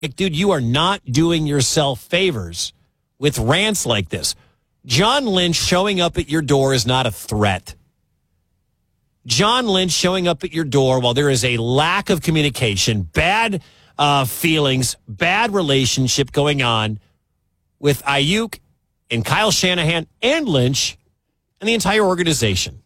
Dude, you are not doing yourself favors with rants like this. John Lynch showing up at your door is not a threat. John Lynch showing up at your door while there is a lack of communication, bad feelings, bad relationship going on with Ayuk and Kyle Shanahan and Lynch and the entire organization.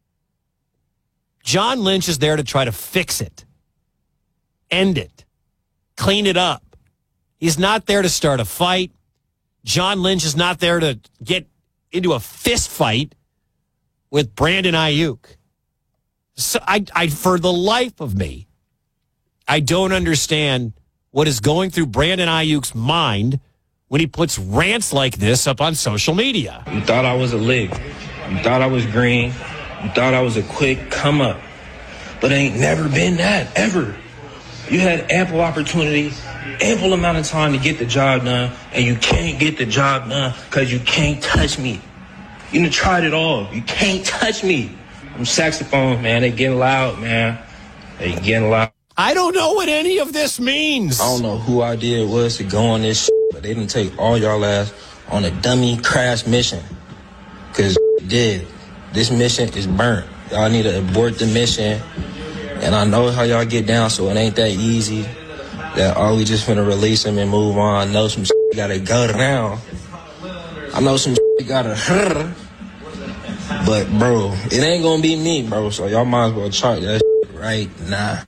John Lynch is there to try to fix it, end it, clean it up. He's not there to start a fight. John Lynch is not there to get into a fist fight with Brandon Ayuk. So I for the life of me, I don't understand what is going through Brandon Ayuk's mind when he puts rants like this up on social media. You thought I was a lick. You thought I was green. You thought I was a quick come up. But it ain't never been that, ever. You had ample opportunity, ample amount of time to get the job done, and you can't get the job done because you can't touch me. You done tried it all. You can't touch me. Them saxophones, man, they getting loud, man. They getting loud. I don't know what any of this means. I don't know who idea it was to go on this shit, but they didn't take all y'all ass on a dummy crash mission. Because did. This mission is burnt. Y'all need to abort the mission. And I know how y'all get down, so it ain't that easy. That, we just finna release him and move on. I know some shit gotta go down. I know some shit gotta but, bro, it ain't gonna be me, bro. So y'all might as well chart that shit right now.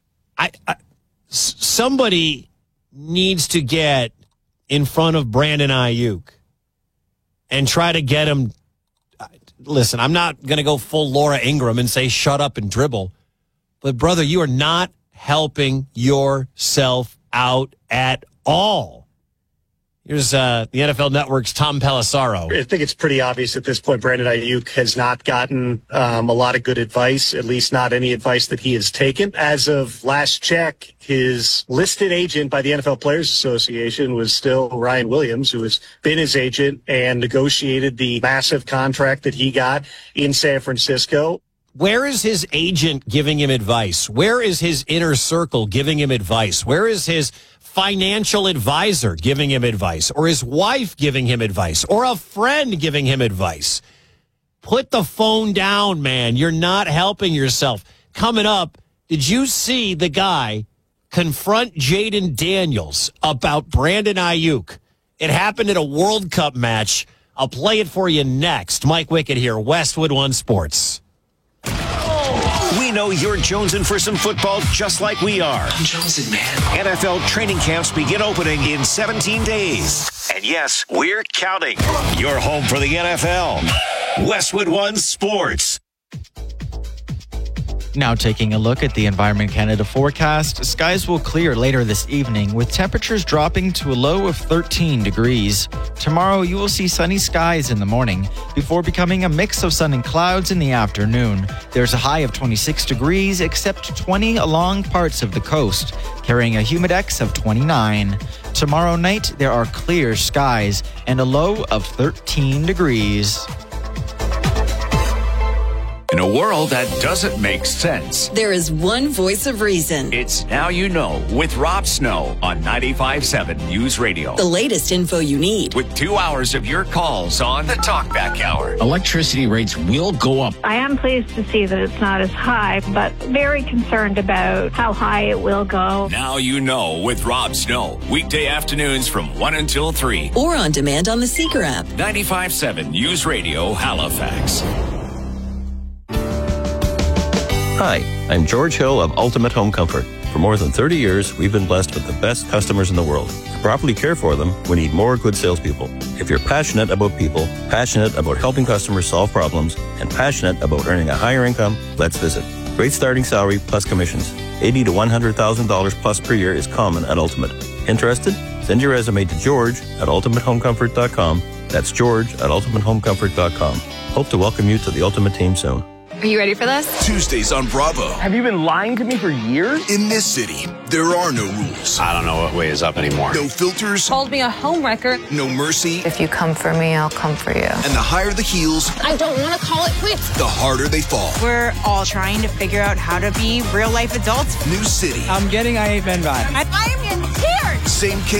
Somebody needs to get in front of Brandon Ayuk and try to get him. Listen, I'm not going to go full Laura Ingraham and say shut up and dribble. But, brother, you are not helping yourself out at all. Here's the NFL Network's Tom Pelissaro. I think it's pretty obvious at this point Brandon Ayuk has not gotten a lot of good advice, at least not any advice that he has taken. As of last check, his listed agent by the NFL Players Association was still Ryan Williams, who has been his agent and negotiated the massive contract that he got in San Francisco. Where is his agent giving him advice? Where is his inner circle giving him advice? Where is his financial advisor giving him advice, or his wife giving him advice, or a friend giving him advice? Put the phone down, man. You're not helping yourself. Coming up, did you see the guy confront Jaden Daniels about Brandon Ayuk? It happened at a World Cup match. I'll play it for you next. Mike Wickett here, Westwood One Sports. We know you're jonesing for some football just like we are. I'm jonesing, man. NFL training camps begin opening in 17 days. And yes, we're counting. You're home for the NFL. Westwood One Sports. Now taking a look at the Environment Canada forecast, skies will clear later this evening with temperatures dropping to a low of 13 degrees. Tomorrow you will see sunny skies in the morning before becoming a mix of sun and clouds in the afternoon. There's a high of 26 degrees except 20 along parts of the coast, carrying a humidex of 29. Tomorrow night there are clear skies and a low of 13 degrees. In a world that doesn't make sense, there is one voice of reason. It's Now You Know with Rob Snow on 95.7 News Radio. The latest info you need. With 2 hours of your calls on the Talkback Hour. Electricity rates will go up. I am pleased to see that it's not as high, but very concerned about how high it will go. Now You Know with Rob Snow. Weekday afternoons from 1 until 3. Or on demand on the Seeker app. 95.7 News Radio, Halifax. Hi, I'm George Hill of Ultimate Home Comfort. For more than 30 years, we've been blessed with the best customers in the world. To properly care for them, we need more good salespeople. If you're passionate about people, passionate about helping customers solve problems, and passionate about earning a higher income, let's visit. Great starting salary plus commissions. $80,000 to $100,000 plus per year is common at Ultimate. Interested? Send your resume to George at ultimatehomecomfort.com. That's George at ultimatehomecomfort.com. Hope to welcome you to the Ultimate team soon. Are you ready for this? Tuesdays on Bravo. Have you been lying to me for years? In this city, there are no rules. I don't know what way is up anymore. No filters. Called me a homewrecker. No mercy. If you come for me, I'll come for you. And the higher the heels, I don't want to call it quits. The harder they fall. We're all trying to figure out how to be real life adults. New city. I'm getting I Ain't Men vibes. I am in tears. Same